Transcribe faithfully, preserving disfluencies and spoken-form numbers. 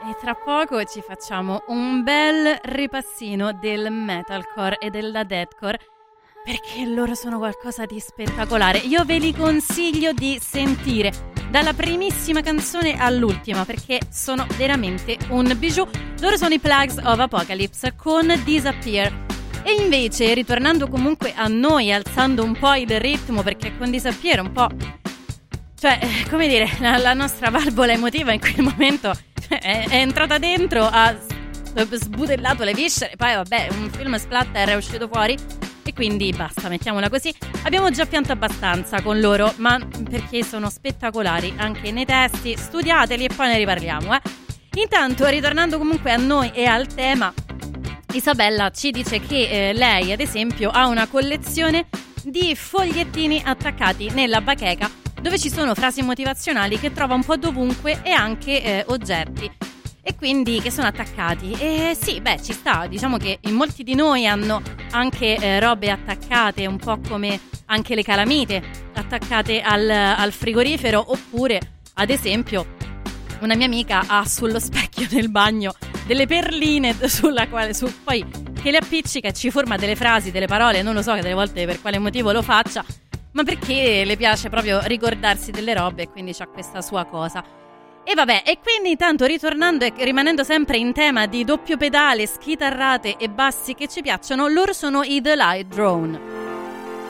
E tra poco ci facciamo un bel ripassino del metalcore e della deathcore, perché loro sono qualcosa di spettacolare. Io ve li consiglio di sentire dalla primissima canzone all'ultima, perché sono veramente un bijou. Loro sono i Plagues of Apocalypse con Disappear. E invece, ritornando comunque a noi, alzando un po' il ritmo, perché con Disappear un po', cioè, come dire, la, la nostra valvola emotiva in quel momento è, è entrata dentro, ha sbudellato le viscere. Poi vabbè, un film splatter è uscito fuori e quindi basta, mettiamola così. Abbiamo già pianto abbastanza con loro, ma perché sono spettacolari anche nei testi. Studiateli e poi ne riparliamo, eh. Intanto, ritornando comunque a noi e al tema, Isabella ci dice che eh, lei, ad esempio, ha una collezione di fogliettini attaccati nella bacheca, dove ci sono frasi motivazionali che trova un po' dovunque e anche eh, oggetti, e quindi che sono attaccati. E sì, beh, ci sta, diciamo che in molti di noi hanno anche eh, robe attaccate, un po' come anche le calamite attaccate al, al frigorifero, oppure ad esempio una mia amica ha sullo specchio del bagno delle perline sulla quale su poi che le appiccica e ci forma delle frasi, delle parole, non lo so che delle volte per quale motivo lo faccia, ma perché le piace proprio ricordarsi delle robe e quindi c'ha questa sua cosa. E vabbè, e quindi intanto ritornando e rimanendo sempre in tema di doppio pedale, schitarrate e bassi che ci piacciono, loro sono i The Light Drone.